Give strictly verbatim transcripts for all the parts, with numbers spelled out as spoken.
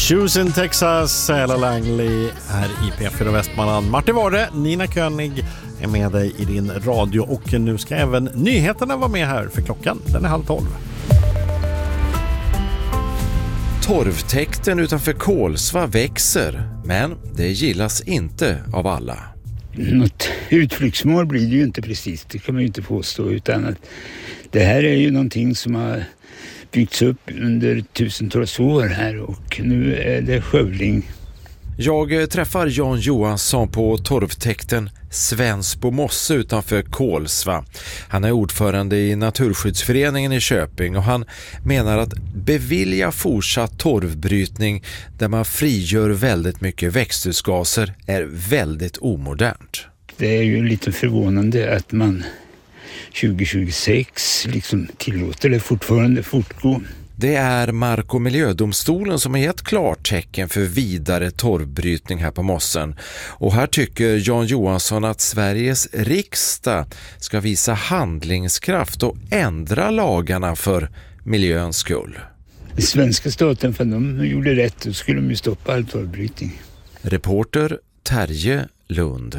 Houston, Texas, Ella Langley här i P fyra Västmanland. Martin Warre, Nina König är med dig i din radio och nu ska även nyheterna vara med här för klockan. Den är halv tolv. Torvtäkten utanför Kolsva växer, men det gillas inte av alla. Något utflyktsmål blir det ju inte precis, det kan man ju inte påstå, utan att det här är ju någonting som har byggts upp under tusentals år här och nu är det skövling. Jag träffar Jan Johansson på torvtäkten Svensbo mosse utanför Kolsva. Han är ordförande i Naturskyddsföreningen i Köping och han menar att bevilja fortsatt torvbrytning där man frigör väldigt mycket växthusgaser är väldigt omodernt. Det är ju lite förvånande att man tjugo tjugosex liksom tillåter det fortfarande fortgå. Det är Mark- och miljödomstolen som har gett klartecken för vidare torvbrytning här på mossen. Och här tycker Jan Johansson att Sveriges riksdag ska visa handlingskraft och ändra lagarna för miljöns skull. Svenska staten, för de gjorde rätt, då skulle de ju stoppa all torvbrytning. Reporter Terje Lund.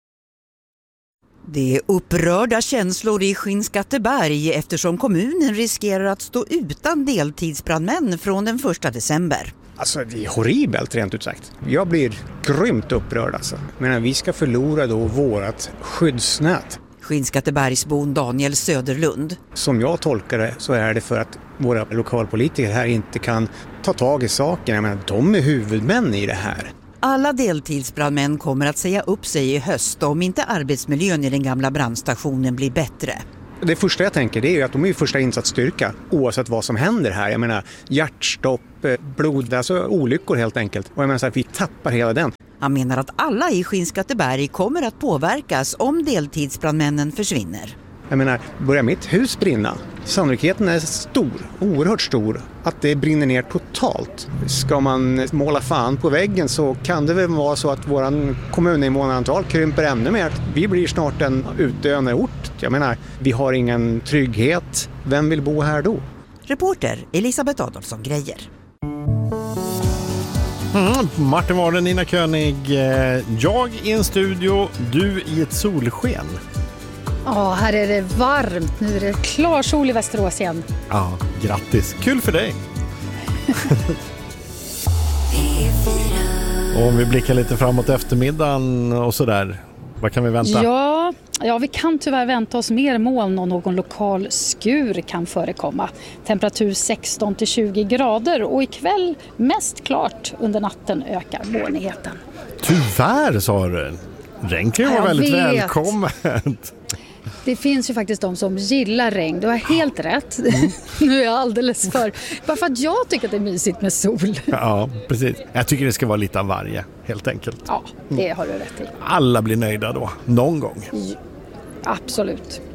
Det är upprörda känslor i Skinnskatteberg eftersom kommunen riskerar att stå utan deltidsbrandmän från den första december. Alltså det är horribelt rent ut sagt. Jag blir grymt upprörd alltså. Men vi ska förlora då vårat skyddsnät. Skinnskattebergsbon Daniel Söderlund. Som jag tolkar det så är det för att våra lokalpolitiker här inte kan ta tag i saken. Jag menar, de är huvudmän i det här. Alla deltidsbrandmän kommer att säga upp sig i höst om inte arbetsmiljön i den gamla brandstationen blir bättre. Det första jag tänker det är ju att de är ju första insatsstyrka oavsett vad som händer här. Jag menar hjärtstopp, blod, alltså olyckor helt enkelt. Och jag menar så att vi tappar hela den. Han menar att alla i Skinnskatteberg kommer att påverkas om deltidsbrandmännen försvinner. Jag menar, börjar mitt hus brinna? Sannolikheten är stor, oerhört stor, att det brinner ner totalt. Ska man måla fan på väggen så kan det väl vara så att våran kommuninvånarantal krymper ännu mer. Vi blir snart en utdöende ort. Jag menar, vi har ingen trygghet. Vem vill bo här då? Reporter Elisabeth Adolfsson Grejer. Mm, Martin Warre, Nina König. Jag i en studio, du i ett solsken. Ja, här är det varmt. Nu är det klar sol i Västerås igen. Ja, grattis. Kul för dig. Och om vi blickar lite framåt eftermiddagen och sådär, vad kan vi vänta? Ja, ja, vi kan tyvärr vänta oss mer moln och någon lokal skur kan förekomma. Temperatur sexton till tjugo grader och ikväll mest klart. Under natten ökar molnigheten. Tyvärr, sa du. Regn kan ju vara väldigt vet. välkommet. Det finns ju faktiskt de som gillar regn. Du har helt rätt. Mm. Nu är jag alldeles för... Bara för att jag tycker att det är mysigt med sol. Ja, precis. Jag tycker det ska vara lite av varje, helt enkelt. Ja, det har du rätt i. Alla blir nöjda då, någon gång. Ja, absolut.